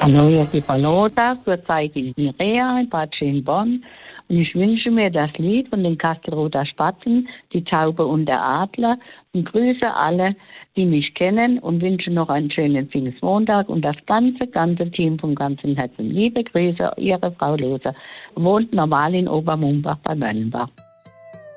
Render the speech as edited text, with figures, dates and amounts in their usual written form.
Hallo, hier ist die Frau Lothar, zurzeit in Reha in Bad Schönborn. Und ich wünsche mir das Lied von den Kastelruther Spatzen, die Taube und der Adler, und grüße alle, die mich kennen, und wünsche noch einen schönen Pfingstmontag und das ganze Team vom ganzen Herzen. Liebe Grüße, Ihre Frau Lothar, wohnt normal in Obermumbach bei Möllenbach.